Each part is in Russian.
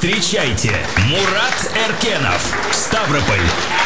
Встречайте, Мурат Эркенов, Ставрополь.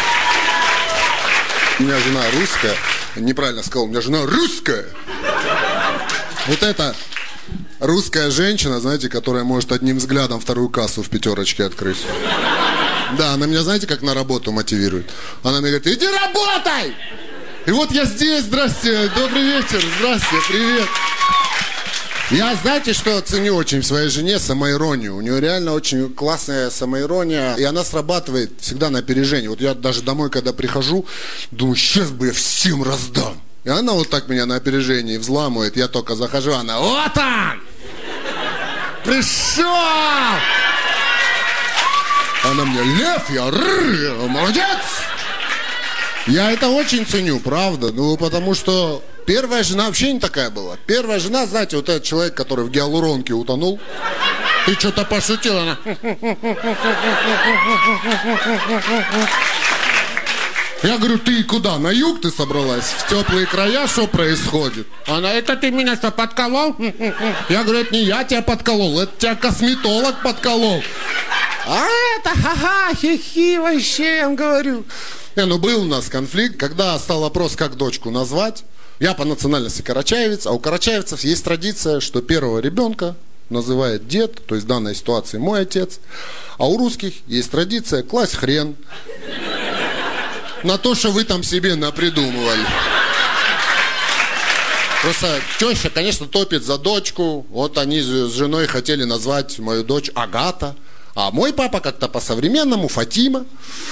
У меня жена русская. Неправильно сказал, у меня жена русская. Вот это русская женщина, знаете, которая может одним взглядом вторую кассу в пятерочке открыть. Да, она меня, знаете, как на работу мотивирует. Она мне говорит: иди работай! И вот я здесь, здрасте, добрый вечер, здрасте, привет. Я, знаете, что ценю очень в своей жене? Самоиронию. У нее реально очень классная самоирония, и она срабатывает всегда на опережение. Вот я даже домой, когда прихожу, думаю, сейчас бы я всем раздам. И она вот так меня на опережении взламывает. Я только захожу, она: вот он! Пришел! Она мне: лев, я молодец! Я это очень ценю, правда. Ну, потому что первая жена вообще не такая была. Первая жена, знаете, вот этот человек, который в гиалуронке утонул. Ты что-то пошутил, она... Я говорю: ты куда? На юг ты собралась? В теплые края? Что происходит? Она: это ты меня что, подколол? Я говорю: это не я тебя подколол, это тебя косметолог подколол. А это ха-ха, хи-хи, вообще, я вам говорю. Ну, был у нас конфликт, когда стал вопрос, как дочку назвать. Я по национальности карачаевец, а у карачаевцев есть традиция, что первого ребенка называет дед, то есть в данной ситуации мой отец. А у русских есть традиция класть хрен на то, что вы там себе напридумывали. Просто теща, конечно, топит за дочку. Вот они с женой хотели назвать мою дочь Агата, а мой папа как-то по-современному Фатима.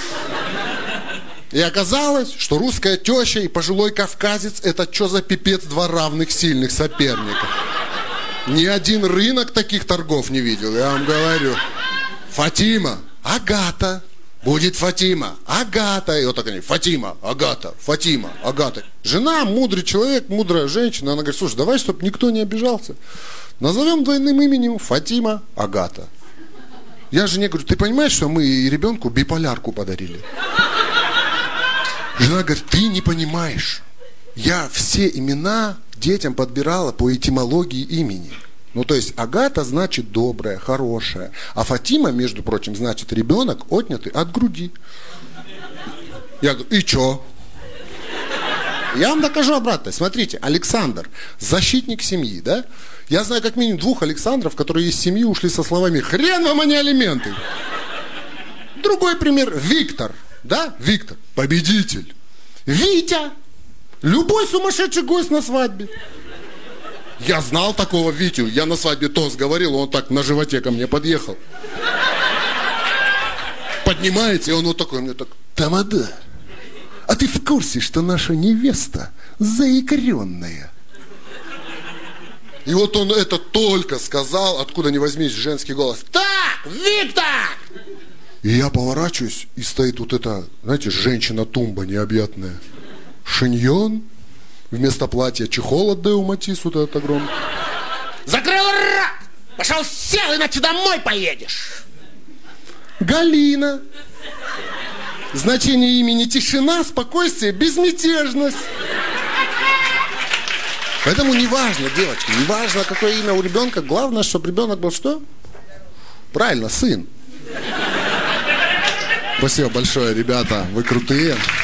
И оказалось, что русская теща и пожилой кавказец — это что за пипец, два равных сильных соперника. Ни один рынок таких торгов не видел, я вам говорю. Фатима, Агата, будет Фатима, Агата. И вот так они: Фатима, Агата, Фатима, Агата. Жена, мудрый человек, мудрая женщина, она говорит: слушай, давай, чтобы никто не обижался, назовем двойным именем Фатима, Агата. Я жене говорю: ты понимаешь, что мы ребенку биполярку подарили? Жена говорит: ты не понимаешь, я все имена детям подбирала по этимологии имени. Ну, то есть Агата значит добрая, хорошая, а Фатима, между прочим, значит ребенок, отнятый от груди. Я говорю: и чё? Я вам докажу обратно. Смотрите, Александр, защитник семьи, да? Я знаю как минимум двух Александров, которые из семьи ушли со словами: хрен вам, а не алименты. Другой пример: Виктор. Да, Виктор, победитель. Витя, любой сумасшедший гость на свадьбе. Я знал такого Витю, я на свадьбе тост говорил, он так на животе ко мне подъехал. Поднимается, и он вот такой мне так: Тамада, а ты в курсе, что наша невеста заикренная? И вот он это только сказал, откуда ни возьмись женский голос: так, Виктор! И я поворачиваюсь, и стоит вот эта, знаете, женщина-тумба необъятная. Шиньон, вместо платья чехол от Део Матис, вот этот огромный. Закрыл рот! Пошел сел, иначе домой поедешь. Галина. Значение имени: тишина, спокойствие, безмятежность. Поэтому неважно, девочки, неважно, какое имя у ребенка, главное, чтобы ребенок был что? Правильно, сын. Спасибо большое, ребята, вы крутые.